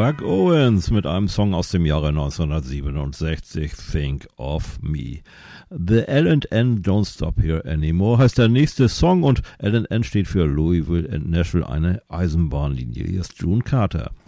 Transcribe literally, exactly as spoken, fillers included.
Buck Owens mit einem Song aus dem Jahre neunzehnhundertsiebenundsechzig, Think of Me. The L and N Don't Stop Here Anymore heißt der nächste Song und L and N steht für Louisville and Nashville, eine Eisenbahnlinie. Hier ist June Carter.